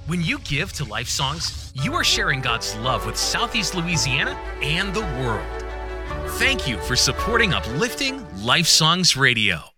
When you give to Life Songs, you are sharing God's love with Southeast Louisiana and the world. Thank you for supporting Uplifting Life Songs Radio.